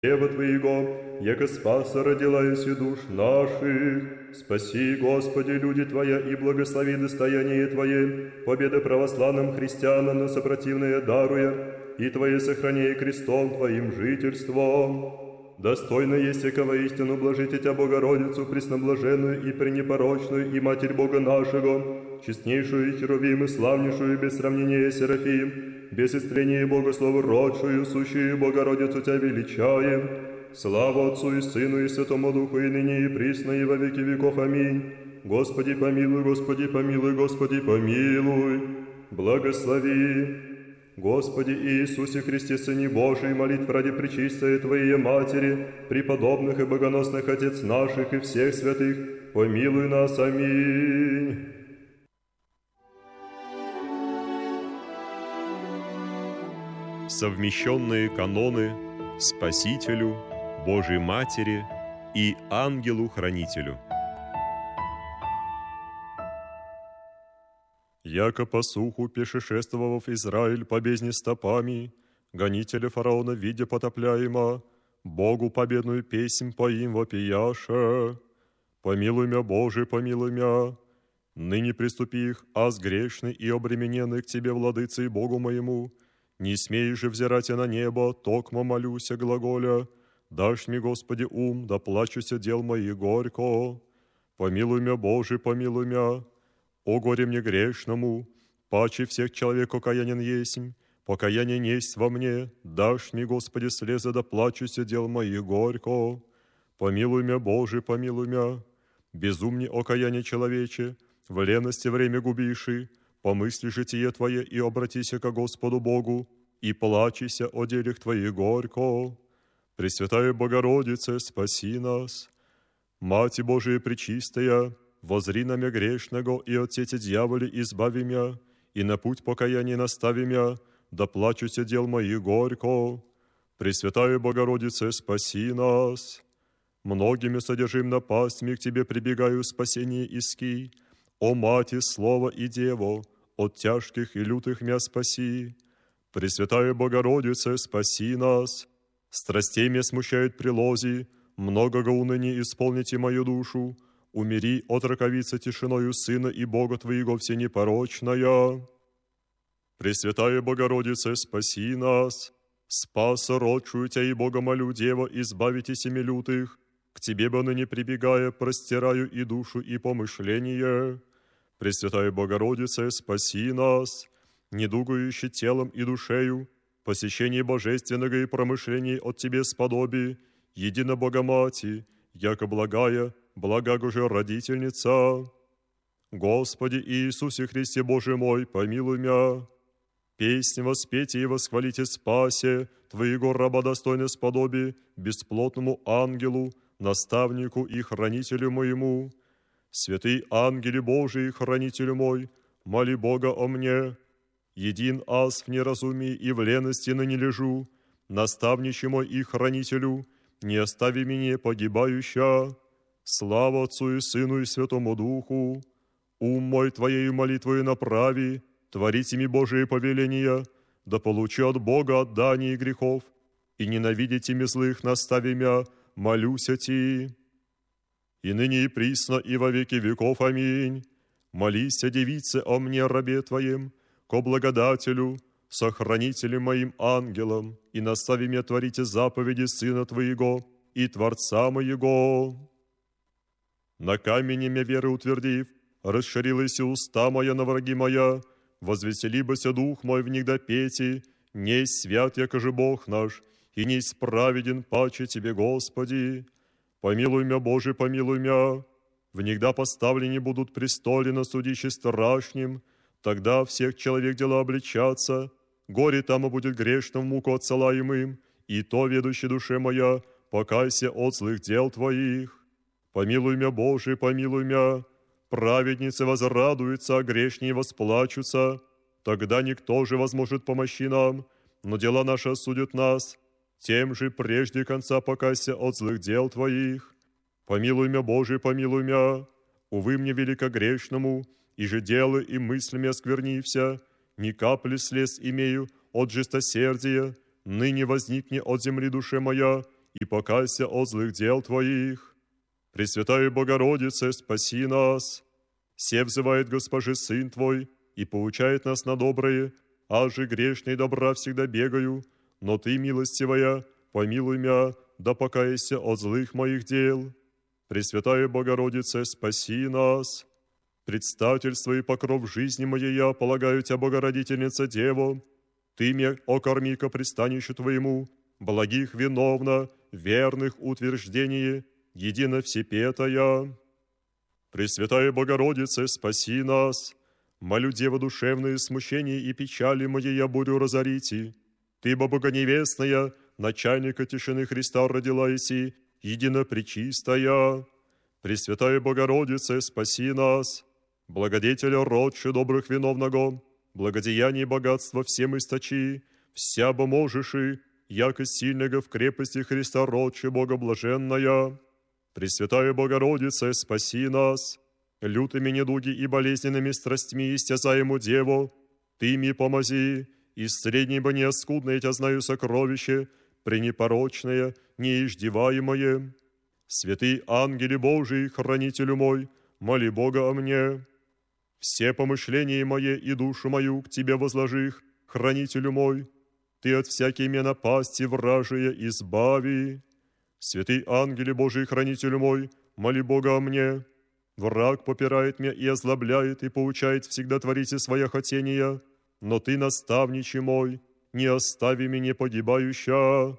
Дева Твоего, яко спаса родила еси душ наших. Спаси, Господи, люди Твоя, и благослови достояние Твое, победы православным христианам на сопротивное даруя, и Твое сохраняя крестом Твоим жительством. Достойно есть яко воистину блажите Тя Богородицу, пресноблаженную и пренепорочную, и Матерь Бога нашего, честнейшую Херувим и славнейшую без сравнения Серафим, без истрения Богослову родшую, сущую Богородицу Тя величаем. Слава Отцу и Сыну и Святому Духу, и ныне и присно, и во веки веков. Аминь. Господи помилуй, Господи помилуй, Господи помилуй. Благослови. Господи Иисусе Христе, Сыне Божий, молитв ради пречистой Твоей Матери, преподобных и богоносных Отец наших и всех святых, помилуй нас. Аминь. Совмещенные каноны Спасителю, Божьей Матери и Ангелу-Хранителю. Яко по суху пешешествовав Израиль по бездне стопами, гонители фараона, видя потопляемо, Богу победную песнь поим вопияша. Помилуй мя, Боже, помилуй мя. Ныне приступи их, аз грешный и обремененный к Тебе, владыце и Богу моему. Не смеешь же взирать на небо, токмо молюся глаголя. Дашь мне, Господи, ум, да плачуся дел моих горько. Помилуй мя, Боже, помилуй мя. О горе мне грешному, паче всех человек окаянен есмь, покаяние несть во мне, дашь мне, Господи, слезы, да плачуся дел моих горько. Помилуй мя, Боже, помилуй мя. Безумне окаяние человече, в лености время губиши, помысли житие Твое и обратися ко Господу Богу, и плачися о делях Твоих горько. Пресвятая Богородице, спаси нас. Мати Божия пречистая, возри на мя грешного, и от сети дьяволе избави мя, и на путь покаяния настави мя, да плачуся дел моих горько. Пресвятая Богородице, спаси нас. Многими содержим напастьми к Тебе прибегаю спасение иски. О Мати, Слово и Дево, от тяжких и лютых мя спаси. Пресвятая Богородице, спаси нас. Страстей мя смущают прилози, многого уныния исполните мою душу. Умири от раковицы тишиною Сына и Бога Твоего всенепорочная. Пресвятая Богородице, спаси нас. Спаса родшую Тя и Бога молю, Дева, избавите семи лютых. К Тебе бы ныне прибегая, простираю и душу, и помышление. Пресвятая Богородице, спаси нас. Недугающий телом и душею, посещение божественного и промышлений от Тебе сподоби, едино Богомати, яко благая, благаго же родительница. Господи Иисусе Христе Боже мой, помилуй мя. Песнь воспейте и восхвалите спасе Твоего раба достойно сподоби бесплотному ангелу, наставнику и хранителю моему. Святый ангеле Божий, хранителю мой, моли Бога о мне. Един аз в неразумии и в лености ныне лежу, наставниче мой и хранителю, не остави меня погибающа. Слава Отцу и Сыну и Святому Духу. Ум мой Твоею молитвою направи, творите ми Божие повеления, да получу от Бога отдание грехов, и ненавидите ми злых, настави мя, молюся Ти. И ныне и присно, и во веки веков. Аминь. Молися, девице, о мне, рабе Твоем, ко благодателю, сохранителем моим ангелом, и настави меня творите заповеди Сына Твоего и Творца моего. На камени мя веры утвердив, расширилась уста моя на враги моя, возвеселибося дух мой в них да пети, несть свят, яко же Бог наш, и несть праведен паче Тебе, Господи. Помилуй мя, Боже, помилуй мя. В них да поставлены будут престолы на судище страшнем, тогда всех человек дела обличаться, горе там и будет грешным муку отсылаемым, и то, ведущей душе моя, покайся от злых дел Твоих. Помилуй мя, Боже, помилуй мя. Праведницы возрадуются, а грешние восплачутся. Тогда никто же возможет помощи нам, но дела наши осудят нас. Тем же прежде конца покайся от злых дел Твоих. Помилуй мя, Боже, помилуй мя. Увы мне великогрешному, и же делы и мыслями осквернився, ни капли слез имею от жестосердия, ныне возникне от земли душе моя, и покайся от злых дел Твоих. Пресвятая Богородице, спаси нас. Се взывает Госпожи Сын Твой и поучает нас на доброе, аже грешный добра всегда бегаю, но Ты, милостивая, помилуй мя, да покайся от злых моих дел. Пресвятая Богородице, спаси нас. Предстательство и покров жизни моей я полагаю Тебя, Богородительница Дево. Ты мне окорми ко пристанищу Твоему, благих виновно, верных утверждений, едино всепетая. Пресвятая Богородице, спаси нас. Молю, Дева душевные смущения и печали моей я бурю разорите. Ты, Богоневестная, начальника тишины Христа родила иси, едино пречистая. Пресвятая Богородице, спаси нас. Благодетеля родче добрых виновного, благодеяний богатства всем источи, вся бо можешь и, яко сильного в крепости Христа родче Бога блаженная. Пресвятая Богородице, спаси нас. Лютыми недуги и болезненными страстьми истязаему Деву, Ты ми помози, и средней бы неоскудное Тя знаю сокровище, пренепорочное, неиждеваемое. Святый ангели Божий, хранителю мой, моли Бога о мне. Все помышления мои и душу мою к Тебе возложих, хранителю мой. Ты от всякой мне напасти вражия избави. Святый ангеле Божий, хранителю мой, моли Бога о мне. Враг попирает меня и озлобляет, и поучает всегда творите своя хотения, но Ты, наставничий мой, не остави меня погибающа.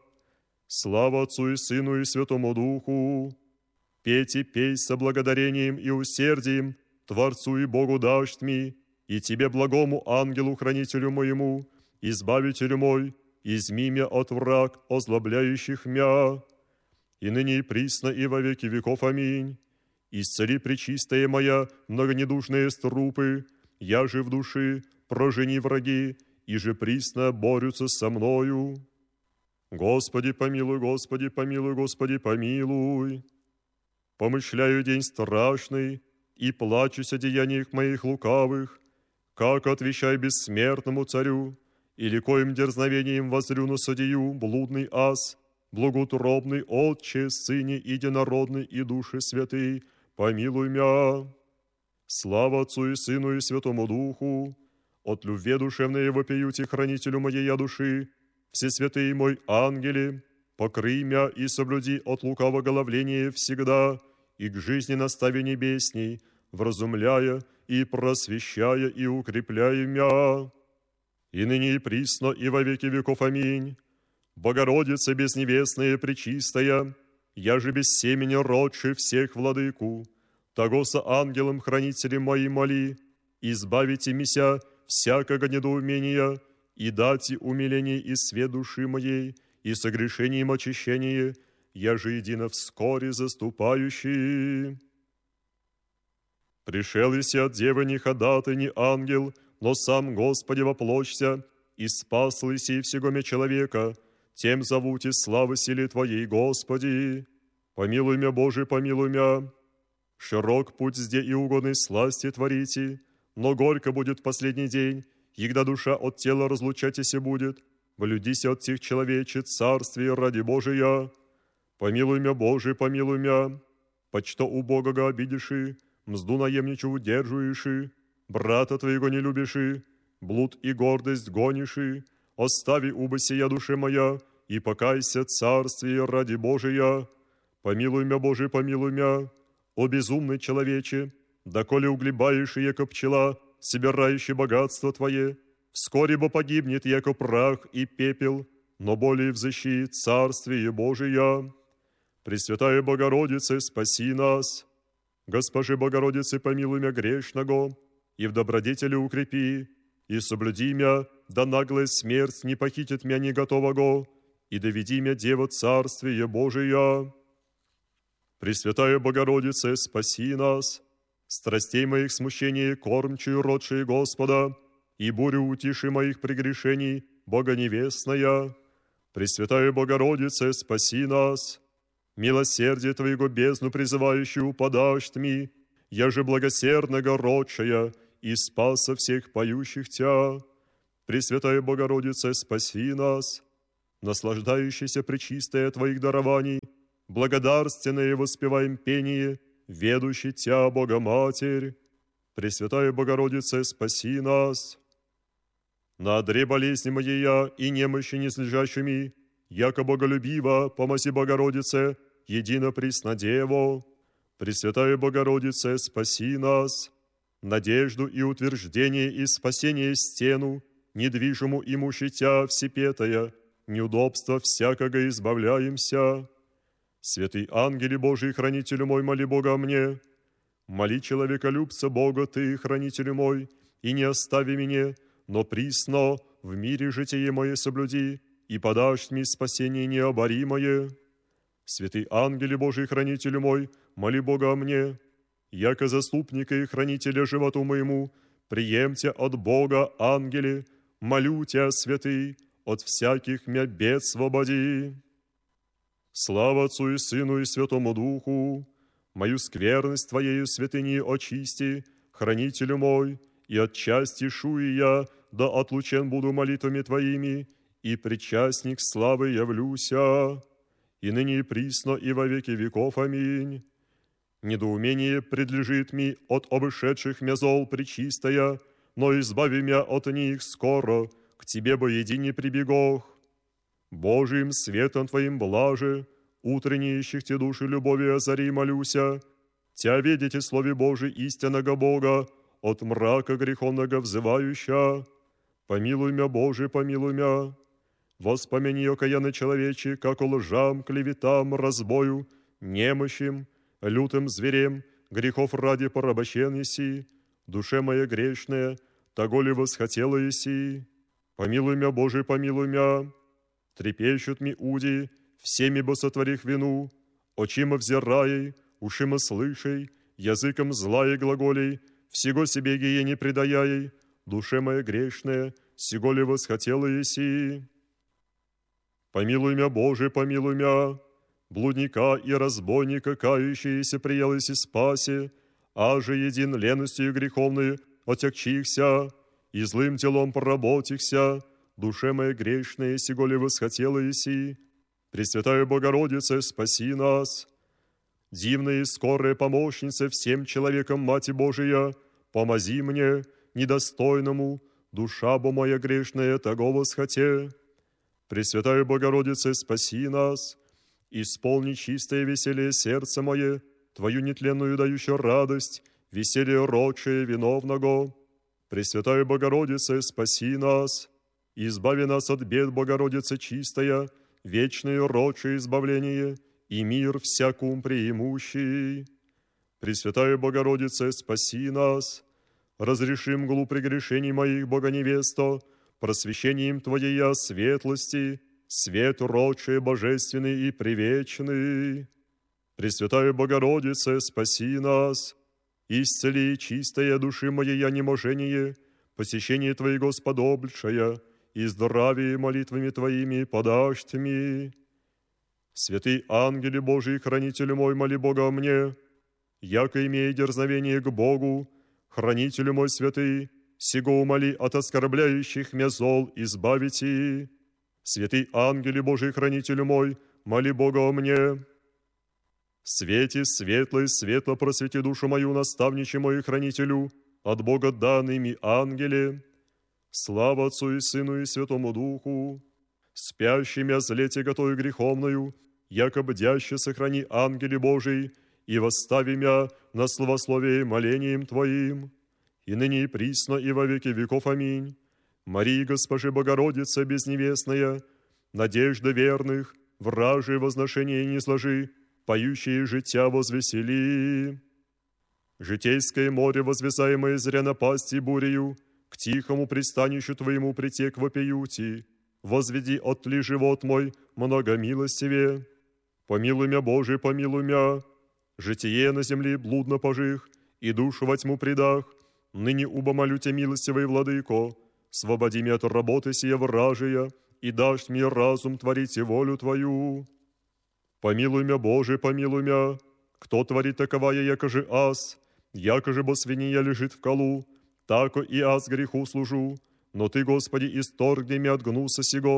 Слава Отцу и Сыну и Святому Духу. Петь и пей со благодарением и усердием Творцу и Богу дашь ми, и Тебе, благому ангелу-хранителю моему, избавителю мой, изми мя от враг, озлобляющих мя. И ныне и присно, и во веки веков. Аминь. Исцели, пречистая моя, многонедушные струпы, я же в души, прожени враги, и же присно борются со мною. Господи, помилуй, Господи, помилуй, Господи, помилуй. Помышляю день страшный, и плачусь о деяниях моих лукавых, как отвечай бессмертному царю, или коим дерзновением воззрю на судью, блудный ас, благоутробный Отче, Сыне единородный и Души Святый, помилуй мя. Слава Отцу и Сыну и Святому Духу, от любви душевной вопиюте хранителю моей я души, все святые мой ангели, покрый мя и соблюди от лукавого головления всегда, и к жизни настави небесней, вразумляя и просвещая и укрепляя мя. И ныне и присно, и во веки веков. Аминь. Богородица безневестная, пречистая, я же без семени родши всех владыку, того со ангелом-хранителем моим моли, избавите мися всякого недоумения, и дайте умиление и свет души моей, и согрешением очищение, я же едино вскоре заступающий. Пришел иси от девы не ходатай, не ангел, но сам Господи воплощся, и спас иси всего ме человека, тем зовут и славы силе Твоей, Господи. Помилуй мя, Боже, помилуй мя. Широк путь сде и угодной сласти творите, но горько будет последний день, егда душа от тела разлучатися будет, волюдися от всех человече царствие ради Божия. Помилуй мя, Боже, помилуй мя. Почто убогого обидиши, мзду наемничу удержуеши, брата Твоего не любиши, блуд и гордость гониши, остави убо сия душе моя, и покайся царствие ради Божия. Помилуй мя, Боже, помилуй мя. О безумный человече, доколе углебаешь, яко пчела, собирающий богатство Твое, вскоре бо погибнет, яко прах и пепел, но более взыщи царствие Божия. Пресвятая Богородице, спаси нас. Госпожи Богородице, помилуй мя грешного, и в добродетели укрепи, и соблюди мя, да наглая смерть не похитит мя не готового, и доведи мя, Дева, царствие Божия. Пресвятая Богородице, спаси нас. Страстей моих смущений кормчую родшие Господа, и бурю утиши моих прегрешений, Богоневестная. Пресвятая Богородице, спаси нас. Милосердие Твоего бездну призывающую подашь Тми, я же благосердного родшая, и спаса всех поющих Тя. Пресвятая Богородице, спаси нас. наслаждающийся пречистое Твоих дарований, благодарственное воспеваем пение, ведущий Тя, Богоматерь. Пресвятая Богородице, спаси нас. На одре болезни моей и немощи неслежащими, яко боголюбиво, помози Богородице, едино Преснодево. Пресвятая Богородице, спаси нас. Надежду и утверждение и спасение стену, недвижиму имущи Тя всепетая, неудобства всякого избавляемся. Святый ангели Божий, хранителю мой, моли Бога о мне. Моли человеколюбца Бога Ты, хранителю мой, и не остави меня, но присно в мире житие мое соблюди, и подашь мне спасение необоримое. Святый ангели Божий, хранителю мой, моли Бога о мне. Яко заступника и хранителя животу моему, приемте от Бога, ангели, молю Тя, святый, от всяких мя бед свободи. Слава Отцу и Сыну и Святому Духу, мою скверность Твоею святыни очисти, хранителю мой, и от части шуи я, да отлучен буду молитвами Твоими, и причастник славы явлюся, и ныне и присно, и во веки веков. Аминь. Недоумение предлежит ми от обышедших мя зол пречистая, но избави мя от них скоро, к Тебе бо едине прибегох. Божиим светом Твоим блаже, утренне ищих Те души любови озари, молюся. Тя видите слове Божий истинного Бога, от мрака греховного взывающа. Помилуй мя, Боже, помилуй мя. Воспомяни окаянный человече, как о лжам, клеветам, разбою, немощим, лютым зверем, грехов ради порабощен еси, душе моя грешная, того ли восхотела еси. Помилуй мя, Боже, помилуй мя. Трепещут ми уди, всеми бо сотворих вину, очима взирай, ушима слышай, языком злая глаголей, всего себе гие не предаяй, душе моя грешная, сего ли восхотела еси. Помилуй мя, Боже, помилуй мя. Блудника и разбойника, кающиеся, приялись и спаси, а же един леностью греховной отягчихся, и злым телом поработихся, душе моя грешная, сего ли восхотела еси. Пресвятая Богородице, спаси нас. Дивная и скорая помощница всем человекам, Мати Божия, помози мне, недостойному, душа бо моя грешная, того восхоте. Пресвятая Богородице, спаси нас. Исполни чистое веселье сердце мое, Твою нетленную дающую радость, веселье рочее виновного. Пресвятая Богородице, спаси нас. Избави нас от бед, Богородице чистая, вечное рочее избавление и мир всякум преимущий. Пресвятая Богородице, спаси нас. Разреши мглу прегрешений моих, Богоневесто, просвещением Твоея светлости, свет урочий, божественный и привечный. Пресвятая Богородице, спаси нас. Исцели чистая души моей неможение, посещение Твоего сподобльшая, и здравие молитвами Твоими подашь Тми. Святый ангели Божий, хранителю мой, моли Бога о мне, яко имея дерзновение к Богу, хранителю мой святый, сего умоли от оскорбляющих мя зол избавите. Святый ангели Божий, хранителю мой, моли Бога о мне. Свете светлый, светло просвети душу мою, наставниче мой хранителю, от Бога данными ангеле. Слава Отцу и Сыну и Святому Духу. Спящими о злете готовую греховную, яко бдяще сохрани ангели Божий, и восстави мя на словословие молением Твоим, и ныне и присно, и во веки веков. Аминь. Мария, Госпожи Богородица безневестная, надежда верных, вражие возношения не сложи, поющие життя возвесели. Житейское море, возвязаемое зря напасти бурею, к тихому пристанищу Твоему притек вопиюти, возведи отли живот мой многомилостивее. Помилуй мя, Боже, помилуй мя. Житие на земле блудно пожих, и душу во тьму предах, ныне уба молю Тя, милостивый Владыко, свободи меня от работы сия вражия, и дашь мне разум творить и волю Твою. Помилуй мя, Боже, помилуй мя. Кто творит таковая, яко же аз, яко же бо свинья лежит в колу, тако и аз греху служу. Но Ты, Господи, исторгни мя от гнуса сего,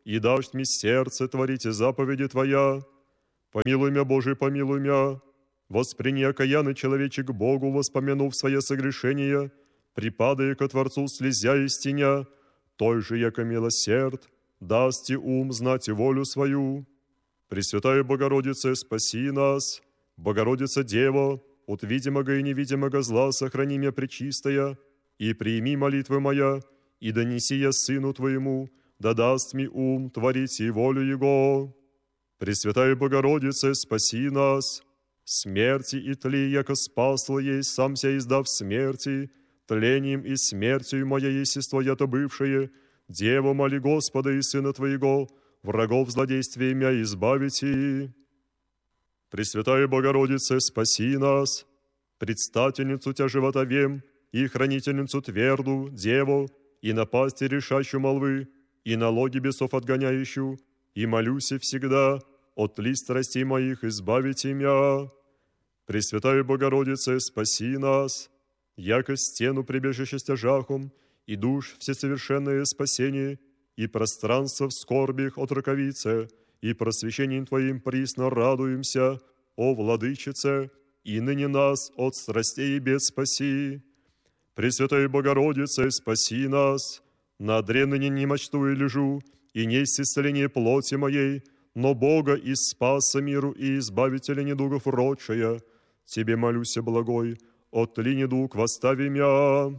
и дашь мне сердце творить заповеди Твоя. Помилуй мя, Боже, помилуй мя. Восприни окаянный человечек Богу, воспомянув свое согрешение, припадая ко Творцу, слезя и стеня, той же, яко милосерд, даст и ум знать и волю свою. Пресвятая Богородице, спаси нас. Богородица Дева, от видимого и невидимого зла сохрани меня пречистая, и прими молитвы моя, и донеси я Сыну Твоему, да даст мне ум творить и волю Его. Пресвятая Богородице, спаси нас. Смерти и тли, яко спасла ей, сам ся издав смерти, тлением и смертью моя естество я-то бывшее, Дева, моли Господа и Сына Твоего, врагов злодействия мя избавите. Пресвятая Богородице, спаси нас. Предстательницу Тя живота вем, и хранительницу тверду, Деву, и напасти решащую молвы, и налоги бесов отгоняющую, и молюся всегда, от тли страстей моих избавите мя. Пресвятая Богородице, спаси нас. Яко стену прибежище стяжахом, и душ всесовершенное спасение, и пространство в скорбях от раковице, и просвещением Твоим присно радуемся, о Владычице, и ныне нас от страстей и бед спаси. Пресвятая Богородице, спаси нас. На одре ныне немощтую лежу, и несть исцеление плоти моей, но Бога и спаса миру и избавителя недугов рочая. Тебе молюся, благой, от тли недуг восстави мя.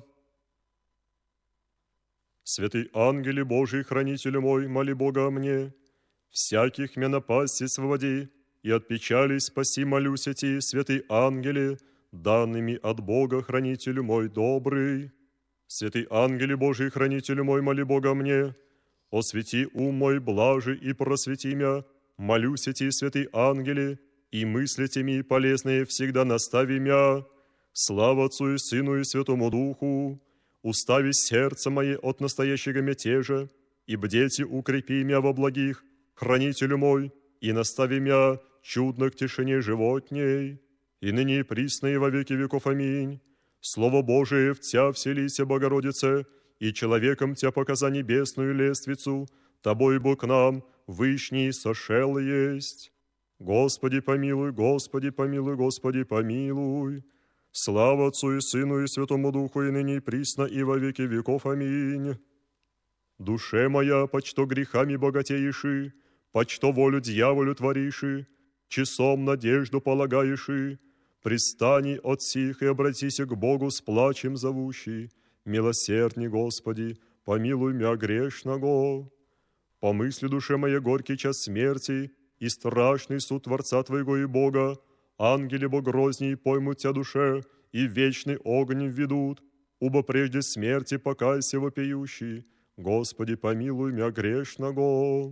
Святый ангеле Божий, хранителю мой, моли Бога о мне. Всяких мя напасти свободи, и от печали спаси, молюся ти, святый ангеле, данными от Бога, хранителю мой добрый. Святый ангеле Божий, хранителю мой, моли Бога мне. Освети ум мой блажи и просвети мя, молюся ти, святый ангеле, и мыслите ми полезные всегда настави мя. Слава Отцу и Сыну и Святому Духу, устави сердце мое от настоящего мятежа, и бдейте укрепи мя во благих, хранителю мой, и настави мя чудно к тишине животней, и ныне и присно и во веки веков. Аминь. Слово Божие в Тя вселися, Богородице, и человеком Тя показа небесную лествицу, Тобой Бог к нам вышний сошел есть. Господи помилуй, Господи помилуй, Господи помилуй. Слава Отцу и Сыну и Святому Духу, и ныне и присно и во веки веков. Аминь. Душе моя, почто грехами богатееши, почто волю дьяволю твориши, часом надежду полагаеши, пристани от сих и обратися к Богу с плачем зовущий. Милосердный Господи, помилуй мя грешного. Помысли душе моей горький час смерти и страшный суд Творца Твоего и Бога, ангели богрозней поймут Тя душе и вечный огонь введут, убо прежде смерти покайся вопиющий. Господи, помилуй мя грешного.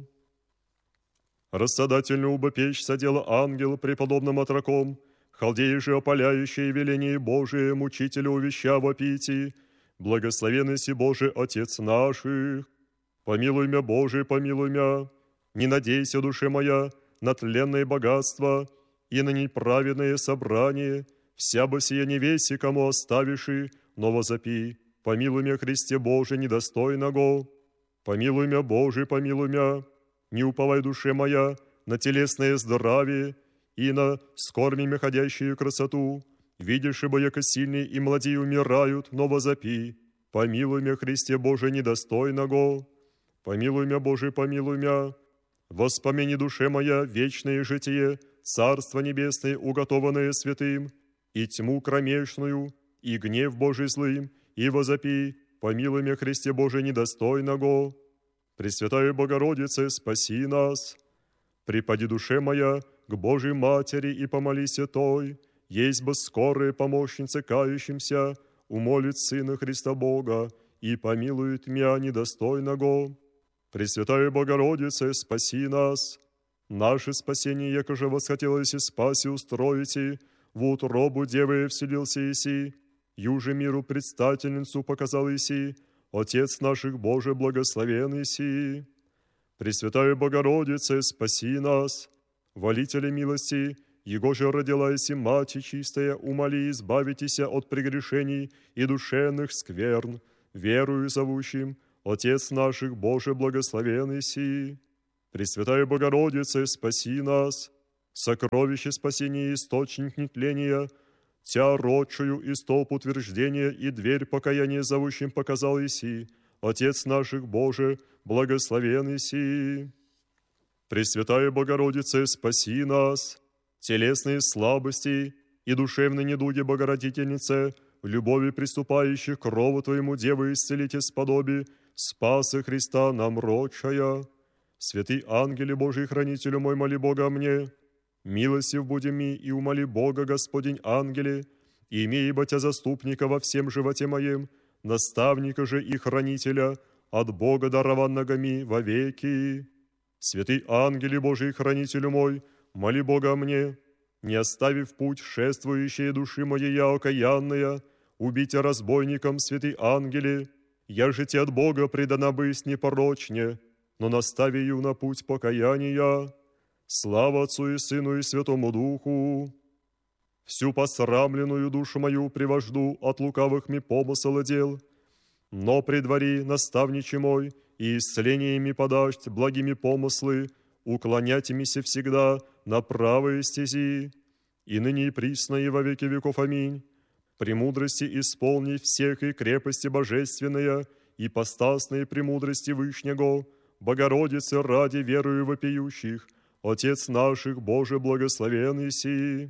Рассадательно убо печь садила ангел преподобным отроком, халдеи же опаляющие веление Божие, мучителя увеща вопити, благословенный си Боже, Отец наших. Помилуй мя, Боже, помилуй мя. Не надейся, душе моя, на тленное богатство и на неправедное собрание, вся бы сия не веси, кому оставиши, но возопи, помилуй мя, Христе Боже, недостойного. Помилуй мя, Боже, помилуй мя. Не уповай, душе моя, на телесное здравие и на скорбями ходящую красоту. Видишь, ибо яко сильные и млади умирают, но возопи, помилуй мя, Христе Боже, недостойного. Помилуй мя, Боже, помилуй мя. Воспомени, душе моя, вечное житие, Царство Небесное, уготованное святым, и тьму кромешную, и гнев Божий злым, и возопи, помилуй мя, Христе Боже, недостойного. Пресвятая Богородице, спаси нас. Припади, душе моя, к Божьей Матери и помолися той, есть бы скорая помощница кающимся, умолит Сына Христа Бога и помилует мя недостойного. Пресвятая Богородице, спаси нас. Наше спасение, яко же восхотелось и спаси устроите, в утробу Девы вселился Иси, юже миру предстательницу показал Иси, Отец наших Боже, благословен Иси. Пресвятая Богородице, спаси нас. Волителя милости, Его же родила Иси Мати чистая, умоли избавитеся от прегрешений и душевных скверн, верую зовущим, Отец наших Боже, благословен Иси. Пресвятая Богородица, спаси нас. Сокровище спасения и источник нетления, Тя родшую и столб утверждения и дверь покаяния зовущим показал Иси, Отец наших Боже, благословен Иси. Пресвятая Богородица, спаси нас. Телесные слабости и душевные недуги Богородительнице, в любови приступающих к крову Твоему, Девы, исцелите сподоби, спаса Христа нам родшая. Святый ангеле Божий, хранителю мой, моли Бога о мне. Милостив буди ми и умоли Бога, Господень ангеле, и имей Тя заступника во всем животе моем, наставника же и хранителя, от Бога дарованного ми вовеки. Святый ангеле Божий, хранителю мой, моли Бога о мне, не оставив путь шествующие души моей окаянная, убить разбойником, святый ангеле, я же те от Бога предана бысть непорочне, но настави ее на путь покаяния. Слава Отцу и Сыну и Святому Духу! Всю посрамленную душу мою привожду от лукавых ми помысл и дел, но предвари, наставниче мой, и исцелениями подашь благими помыслы, уклонятимися всегда на правые стези, и ныне и присно и во веки веков. Аминь. Премудрости исполни всех и крепости божественная, и постасные премудрости Вышнего, Богородицы ради верою вопиющих, Отец наших, Боже, благословен Иси.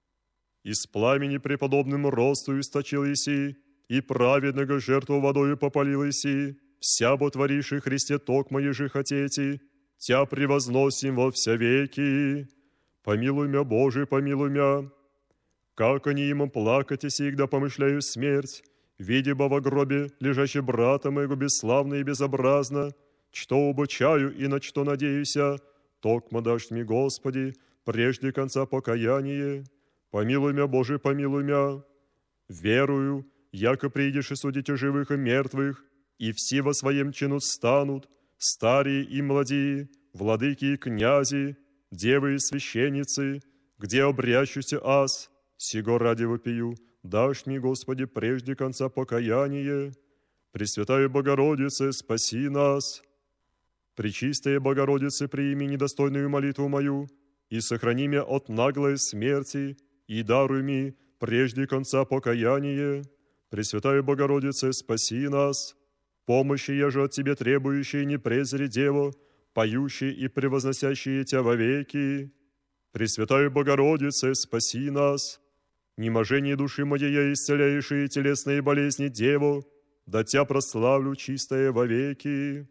Из пламени преподобным росту источил Иси, и праведного жертву водою попалил Иси, вся ботвориши Христе токмо еже хотети, Тя превозносим во вся веки. Помилуй мя, Боже, помилуй мя. Как они им плакать, и сигда помышляю смерть, видя во гробе лежащий брата моего бесславно и безобразно, что обучаю и на что надеюся, токмо дашь мне, Господи, прежде конца покаяние. Помилуй мя, Боже, помилуй мя. Верую, яко придешь и судите живых и мертвых, и все во своем чину станут, старые и младые, владыки и князи, девы и священницы, где обрящуся аз, сего ради вопию, дашь мне, Господи, прежде конца покаяние. Пресвятая Богородице, спаси нас. Пречистая Богородице, прими недостойную молитву мою, и сохрани меня от наглой смерти, и даруй мне прежде конца покаяние. Пресвятая Богородице, спаси нас. Помощи я же от Тебе требующие, не презри Дево, поющие и превозносящие Тя вовеки. Пресвятая Богородице, спаси нас. Неможение души моей, исцеляющие телесные болезни Дево, да Тя прославлю чистое вовеки.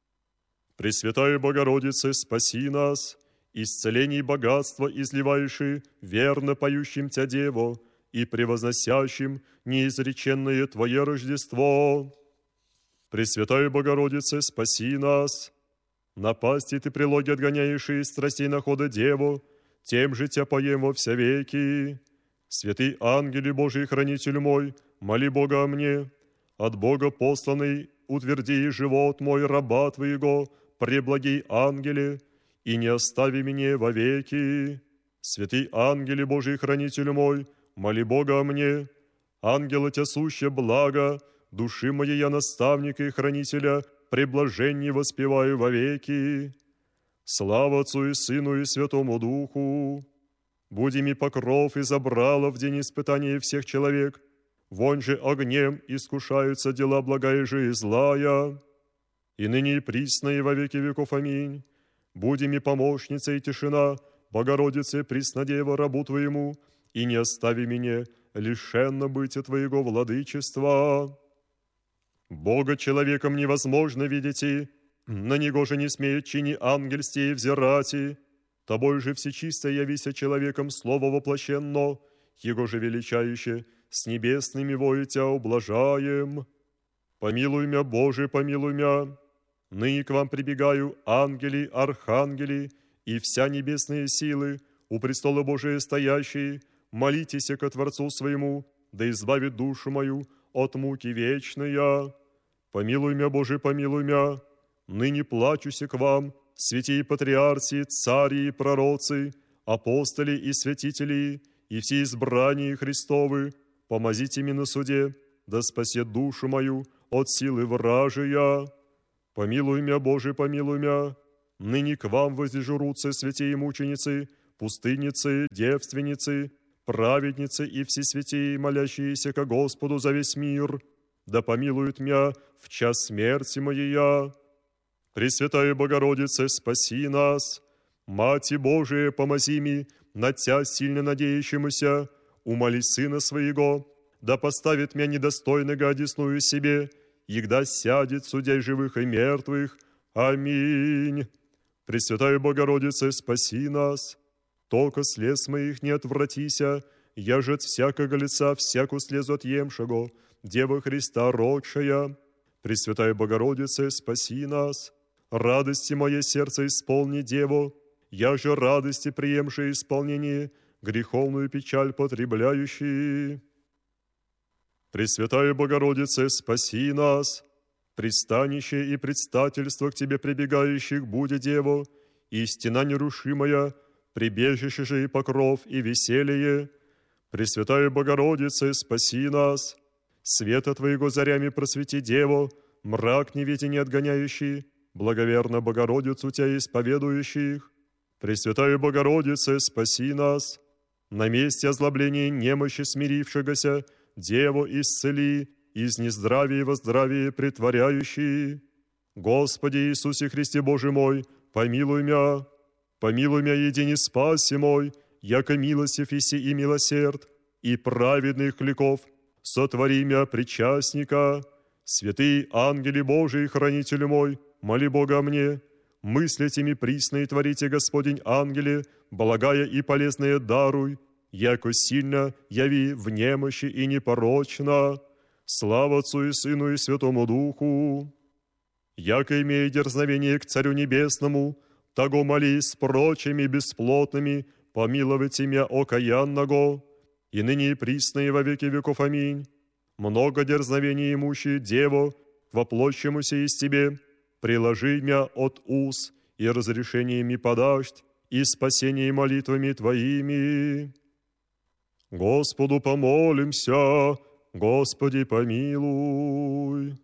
Пресвятая Богородице, спаси нас. Исцеление и богатство изливающие верно поющим Тя Дево и превозносящим неизреченное Твое Рождество. Пресвятая Богородице, спаси нас. Напасти Ты прилоги отгоняющие из страстей находа Деву, тем же Тя поем во вся веки. Святый ангеле Божий, хранитель мой, моли Бога о мне. От Бога посланный утверди живот мой, раба Твоего, преблагий ангеле, и не остави меня вовеки. Святый ангеле Божий, хранитель мой, моли Бога о мне. Ангела Тя суще благо, души моей я наставника и хранителя, преблаженье воспеваю вовеки. Слава Отцу и Сыну и Святому Духу. Буди ми покров и забрало в день испытания всех человек, вон же огнем искушаются дела благая же и злая. И ныне и присно и во веки веков. Аминь. Буди ми помощница и тишина, Богородице, Преснодева, рабу Твоему, и не остави меня лишенно бытия Твоего владычества. Бога человеком невозможно видите, на Него же не смеет чини ангельстей взирати. Тобой же всечисто явися человеком слово воплощенно, Его же величающе с небесными вою Тя ублажаем. Помилуй мя, Боже, помилуй мя. Ныне к вам прибегаю, ангели, архангели и вся небесные силы, у престола Божия стоящие, молитесь ко Творцу своему, да избавит душу мою от муки вечная. Помилуй мя, Боже, помилуй мя. Ныне плачуся к вам, святые патриарси, цари и пророцы, апостоли и святители, и все избрания Христовы, помазите мне на суде, да спасет душу мою от силы вражия. Помилуй мя, Боже, помилуй мя. ныне к вам воздежурутся святые мученицы, пустынницы, девственницы, праведницы и все святые, молящиеся ко Господу за весь мир, да помилует мя в час смерти моей. Пресвятая Богородице, спаси нас. Мати Божия, помози ми, на Тя сильно надеющемуся, умоли Сына Своего, да поставит мя недостойного одесную себе, егда сядет судей живых и мертвых. Аминь. Пресвятая Богородице, спаси нас. Только слез моих не отвратися, я же от всякого лица всяку слезу отъемшего, Дева Христа родшая. Пресвятая Богородице, спаси нас. Радости мое сердце исполни, Деву, я же радости приемшее исполнение, греховную печаль потребляющие. Пресвятая Богородице, спаси нас. Пристанище и предстательство к Тебе прибегающих буде, Дево, и стена нерушимая, прибежище же и покров, и веселье. Пресвятая Богородице, спаси нас. Света Твоего зарями просвети, Дево, мрак неведение отгоняющий, благоверно Богородицу Тебя исповедующих. Пресвятая Богородице, спаси нас. На месте озлобления немощи смирившегося, Деву исцели, из нездравия во здравие притворяющие. Господи Иисусе Христе Боже мой, помилуй мя. Помилуй мя, едине спаси мой, яко милостив еси и милосерд, и праведных ликов сотвори мя причастника. Святые ангели Божии, хранителю мой, моли Бога о мне. Мыслите ми присно и творите, Господень ангеле, благая и полезное даруй, яко сильно яви в немощи и непорочно. Слава Отцу и Сыну и Святому Духу. Яко имея дерзновение к Царю Небесному, того моли с прочими бесплотными, помиловайте мя окаянного, и ныне и присно и во веки веков. Аминь. Много дерзновений имущие, Дево, воплощемуся из Тебе, приложи мя от уз, и разрешениями подашь, и спасение молитвами Твоими. Господу помолимся, Господи помилуй.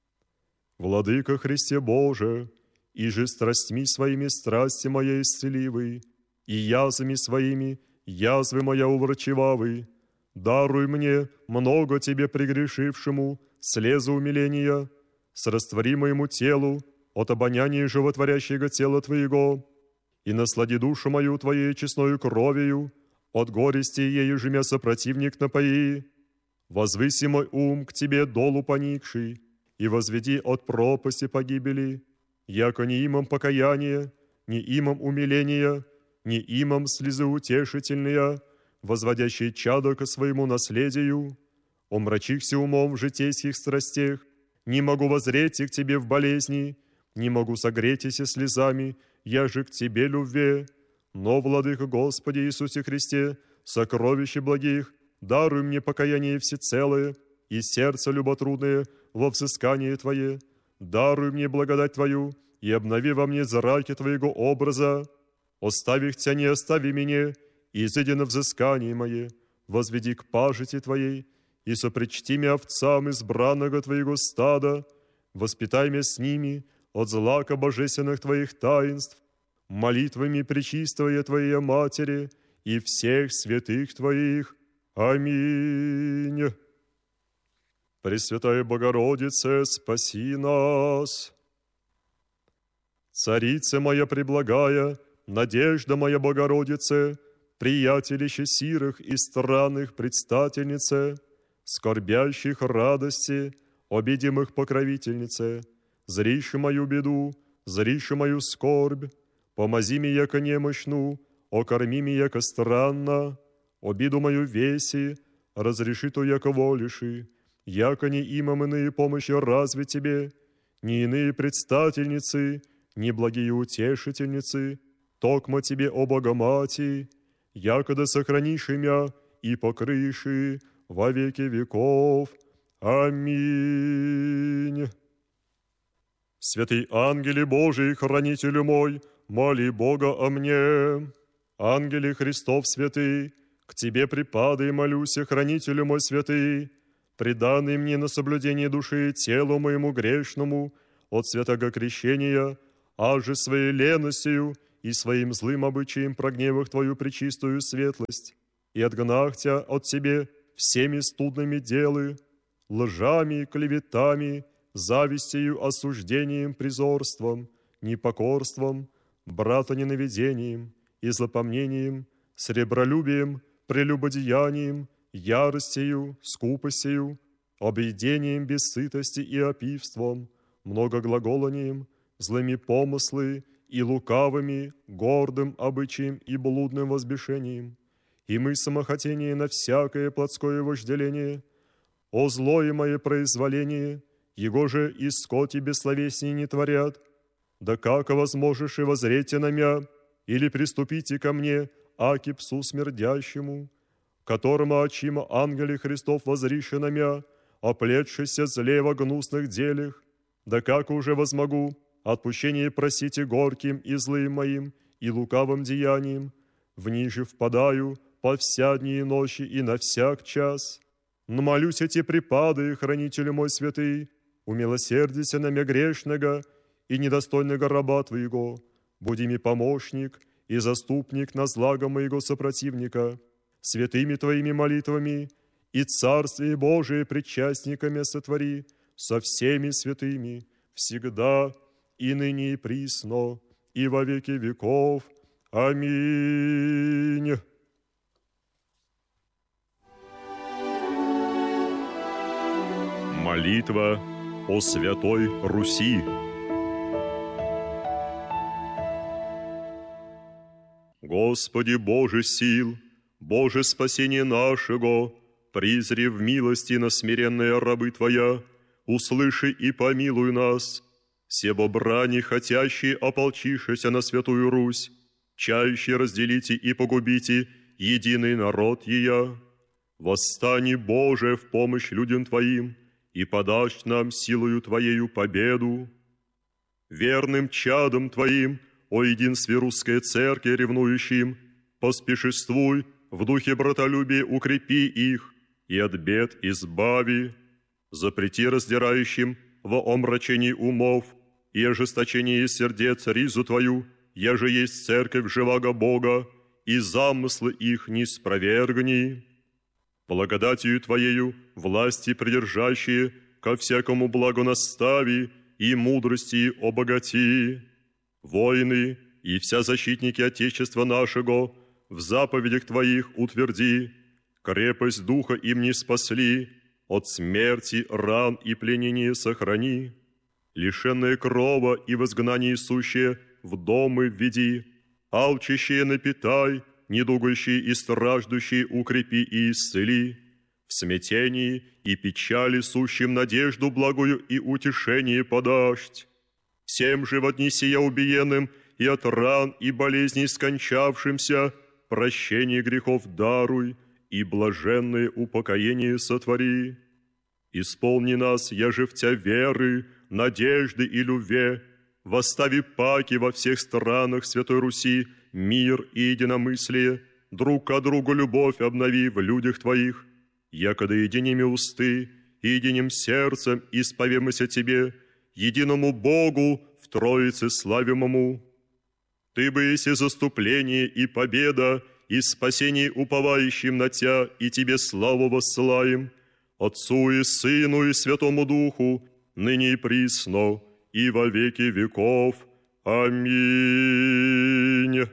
Владыка Христе Боже, и же страстьми своими страсти моя исцеливый, и язвами своими язвы моя уврачевавый, даруй мне, много Тебе прегрешившему, слезы умиления, сраствори моему телу от обоняния животворящего тела Твоего, и наслади душу мою Твоей честною кровью, от горести ею же мя сопротивник напои. Возвыси мой ум к Тебе долу поникший, и возведи от пропасти погибели, яко не имам покаяния, не имам умиления, не имам слезы утешительные, возводящие чадо ко своему наследию. Омрачихся умом в житейских страстях, не могу воззреть к Тебе в болезни, не могу согретися слезами, я же к Тебе любве. Но, Владыка Господи Иисусе Христе, сокровище благих, даруй мне покаяние всецелое и сердце люботрудное во взыскание Твое. Даруй мне благодать Твою и обнови во мне зраки Твоего образа. Оставих Тя, не остави меня, и изыди на взыскание мое, возведи к пажити Твоей, и сопричти мя овцам избранного Твоего стада, воспитай мя с ними от злака божественных Твоих таинств, молитвами пречистая Твоя Матери и всех святых Твоих. Аминь. Пресвятая Богородице, спаси нас. Царица моя преблагая, надежда моя Богородице, приятелище сирых и странных предстательнице, скорбящих радости, обидимых покровительнице, зриши мою беду, зриши мою скорбь, помози ми, яко немощну, окорми ми, яко странно, обиду мою веси, разреши то, яко волиши, яко не имам иные помощи разве Тебе, ни иные предстательницы, ни благие утешительницы, токмо Тебе, о Богомати, якода сохранишь имя и покрыши во веки веков. Аминь. Святый ангеле Божий, хранителю мой, моли Бога о мне. Ангеле Христов святый, к Тебе припады и молюся, хранителю мой святый, преданный мне на соблюдение души и телу моему грешному от святого крещения, а же своей леностью и своим злым обычаем прогневах Твою пречистую светлость, и отгнах Тя от Тебе всеми студными делы, лжами, клеветами, завистью, осуждением, призорством, непокорством, братоненавидением и злопомнением, сребролюбием, прелюбодеянием, яростью, скупостью, объедением без сытости и опивством, многоглаголанием, злыми помыслы и лукавыми, гордым обычаем и блудным возбешением, и мы самохотение на всякое плотское вожделение, о злое мое произволение, его же и скоти бессловесней не творят, да как возможешь и возрете на мя, или приступите ко мне, аки псу смердящему, которому очима ангели Христов возрише на мя, оплетшися злево гнусных делях, да как уже возмогу отпущение просите горьким и злым моим и лукавым деянием, в ниже впадаю по вся дни и ночи и на всяк час. Но молюсь эти припады, хранителю мой святый, умилосердися на мя грешного и недостойного раба Твоего, буди ми помощник и заступник на злага моего сопротивника, святыми Твоими молитвами и Царствие Божие причастниками сотвори со всеми святыми, всегда и ныне и присно, и во веки веков. Аминь. Молитва о Святой Руси. Господи Боже сил, Боже спасение нашего, призри в милости на смиренные рабы Твоя, услыши и помилуй нас, себо брани хотящие ополчившися на Святую Русь, чающие разделите и погубите единый народ ея. Восстани, Боже, в помощь людям Твоим, и подашь нам силою Твоею победу. Верным чадом Твоим, о единстве русской церкви ревнующим, поспешествуй, в духе братолюбия укрепи их, и от бед избави. Запрети раздирающим во омрачении умов и ожесточении сердец ризу Твою, еже есть церковь живаго Бога, и замыслы их не спровергни. Благодатью Твоею власти придержащие ко всякому благу настави и мудрости обогати. Воины и вся защитники Отечества нашего в заповедях Твоих утверди, крепость духа им не спасли, от смерти, ран и пленения сохрани, лишенные крова и в изгнании сущие в домы введи, алчащие напитай, недугающие и страждущие укрепи и исцели, в смятении и печали сущим надежду благую и утешение подашь. Всем же в одни сия убиенным и от ран и болезней скончавшимся прощение грехов даруй и блаженное упокоение сотвори. Исполни нас, яже в Тя веры, надежды и любви, восстави паки во всех странах Святой Руси, мир и единомыслие, друг к другу любовь обнови в людях Твоих, якода единими усты и единым сердцем исповемся Тебе, единому Богу в Троице славимому. Ты бы еси заступление и победа, и спасение уповающим на Тя, и Тебе славу воссылаем, Отцу и Сыну и Святому Духу, ныне и присно, и во веки веков. Аминь.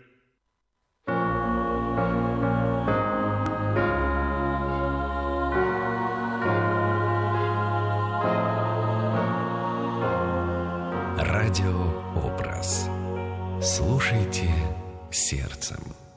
Радиообраз. Слушайте сердцем.